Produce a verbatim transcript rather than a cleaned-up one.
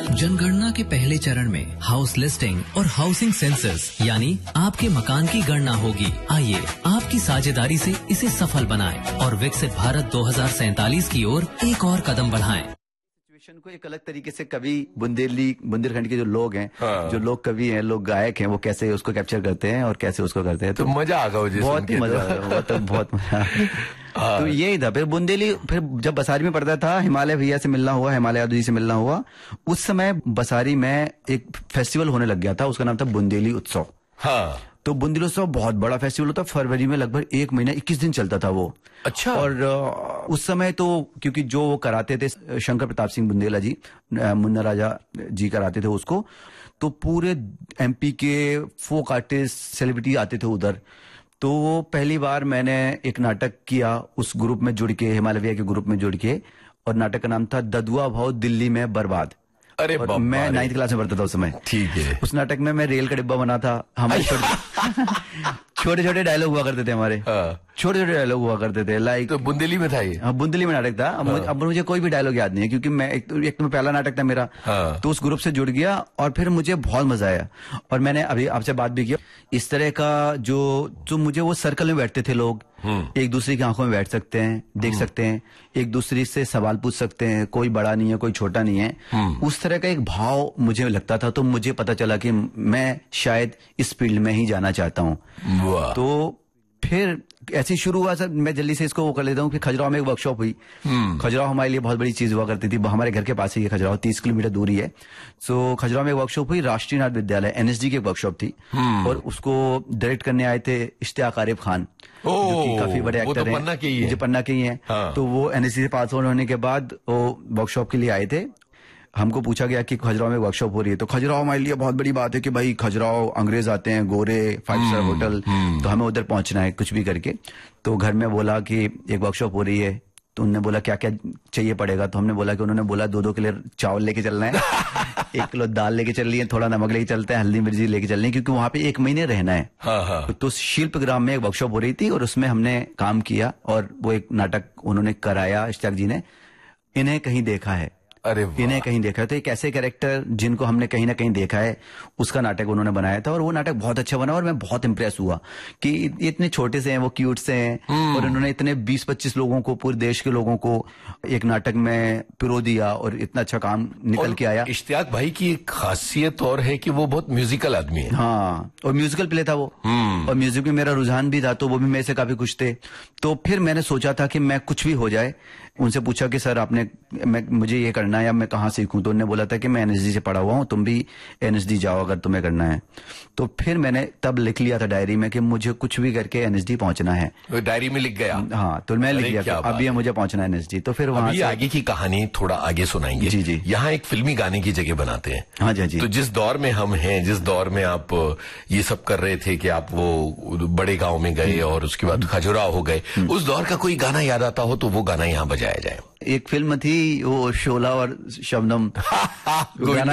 जनगणना के पहले चरण में हाउस लिस्टिंग और हाउसिंग सेंसस यानी आपके मकान की गणना होगी। आइए आपकी साझेदारी से इसे सफल बनाएं और विकसित भारत दो हज़ार सैंतालीस की ओर एक और कदम बढ़ाएं। सिचुएशन को एक अलग तरीके से कवि बुंदेली बुंदेलखंड के जो लोग हैं, हाँ। जो लोग कवि हैं, लोग गायक हैं, वो कैसे उसको कैप्चर करते हैं और कैसे उसको करते हैं। तो, तो मजा आ गया, बहुत ही मजा आ गया, तो बहुत मजा। तो यही था। फिर बुंदेली, फिर जब बसारी में पढ़ता था, हिमालय भैया से मिलना हुआ, हिमालय यादव जी से मिलना हुआ। उस समय बसारी में एक फेस्टिवल होने लग गया था, उसका नाम था बुंदेली उत्सव। हाँ। तो बुंदेली उत्सव बहुत बड़ा फेस्टिवल होता, फरवरी में लगभग एक महीना इक्कीस दिन चलता था वो। अच्छा। और उस समय तो क्योंकि जो वो कराते थे शंकर प्रताप सिंह बुंदेला जी, मुन्ना राजा जी कराते थे उसको, तो पूरे एमपी के फोक आर्टिस्ट सेलिब्रिटी आते थे उधर। तो पहली बार मैंने एक नाटक किया उस ग्रुप में जुड़ के, हिमालय भैया के ग्रुप में जुड़ के, और नाटक का नाम था ददुआ भाव दिल्ली में बर्बाद। अरे और मैं नाइन्थ क्लास में पढ़ता था उस समय। ठीक है। उस नाटक में मैं रेल का डिब्बा बना था। हमारे छोटे छोटे डायलॉग हुआ करते थे हमारे, छोटे छोटे डायलॉग हुआ करते थे। लाइक तो बुंदेली में था ये? हाँ, बुंदेली में नाटक था। हाँ। अब मुझे कोई भी डायलॉग याद नहीं है क्योंकि मैं एक तो, एक तो मैं पहला नाटक था मेरा। हाँ। तो उस ग्रुप से जुड़ गया और फिर मुझे बहुत मजा आया। और मैंने अभी आपसे बात भी किया, इस तरह का जो जो मुझे वो सर्कल में बैठते थे लोग, एक दूसरे की आंखों में बैठ सकते हैं, देख सकते हैं, एक दूसरे से सवाल पूछ सकते हैं, कोई बड़ा नहीं है, कोई छोटा नहीं है, उस तरह का एक भाव मुझे लगता था। तो मुझे पता चला कि मैं शायद इस फील्ड में ही जाना चाहता हूँ। तो फिर ऐसे शुरू हुआ। सर मैं जल्दी से इसको वो कर लेता हूँ। फिर खजुराहो में एक वर्कशॉप हुई। खजुराहो हमारे लिए बहुत बड़ी चीज हुआ करती थी, हमारे घर के पास ही है खजुराहो, तीस किलोमीटर दूरी है। सो खजुराहो में एक वर्कशॉप हुई, राष्ट्रीय नाट्य विद्यालय एनएसडी की एक वर्कशॉप थी। और उसको डायरेक्ट करने आए थे इश्तियाक आरिफ खान, जो कि काफी बड़े एक्टर हैं, जो पन्ना के ही हैं। तो वो एनएसडी से पास होने के बाद वो वर्कशॉप के लिए आए थे। हमको पूछा गया कि खजुराहो में वर्कशॉप हो रही है। तो खजुराहो हमारे लिए बहुत बड़ी बात है कि भाई खजुराहो अंग्रेज आते हैं, गोरे, फाइव स्टार होटल, तो हमें उधर पहुंचना है कुछ भी करके। तो घर में बोला कि एक वर्कशॉप हो रही है। तो उन्होंने बोला क्या क्या चाहिए पड़ेगा। तो हमने बोला कि उन्होंने बोला दो दो किलो चावल लेके चलना है, एक किलो दाल लेके चल रही है, थोड़ा नमक लेके चलते हैं, हल्दी मिर्ची लेके चलनी है, क्योंकि वहां पे एक महीने रहना है। हाँ हाँ। तो शिल्प ग्राम में एक वर्कशॉप हो रही थी और उसमें हमने काम किया और वो एक नाटक उन्होंने कराया, इश्तियाक जी ने। इन्हें कहीं देखा है, अरे इन्हें कहीं देखा है। तो एक ऐसे कैरेक्टर जिनको हमने कहीं ना कहीं देखा है, उसका नाटक उन्होंने बनाया था और वो नाटक बहुत अच्छा बना। और मैं बहुत इंप्रेस हुआ कि इतने छोटे से हैं, वो क्यूट से हैं, और उन्होंने इतने बीस पच्चीस लोगों को, पूरे देश के लोगों को एक नाटक में पिरो दिया और इतना अच्छा काम निकल के आया। इश्तियाक भाई की एक खासियत और है कि वो बहुत म्यूजिकल आदमी है। हाँ, और म्यूजिकल प्ले था वो, और म्यूजिक में मेरा रुझान भी था, तो वो भी मेरे से काफी खुश थे। तो फिर मैंने सोचा था कि मैं कुछ भी हो जाए। उनसे पूछा कि सर आपने मैं मुझे ये करना है या मैं कहाँ सीखूं। तो उन्होंने बोला था कि मैं एनएसडी से पढ़ा हुआ हूँ, तुम भी एनएसडी जाओ अगर तुम्हें करना है। तो फिर मैंने तब लिख लिया था डायरी में कि मुझे कुछ भी करके एनएसडी पहुंचना है। तो डायरी में लिख गया? हाँ, तो मैं लिख लिया कि अब ये मुझे पहुंचना है एनएसडी। तो फिर वहां से आगे की कहानी थोड़ा आगे सुनाएंगे। जी जी। यहाँ एक फिल्मी गाने की जगह बनाते हैं। हाँ जी जी। तो जिस दौर में हम हैं, जिस दौर में आप ये सब कर रहे थे कि आप वो बड़े गाँव में गए और उसके बाद खजुराहो हो गए, उस दौर का कोई गाना याद आता हो तो वो गाना यहाँ बजाया जाए। एक फिल्म थी वो शोला और शबनम।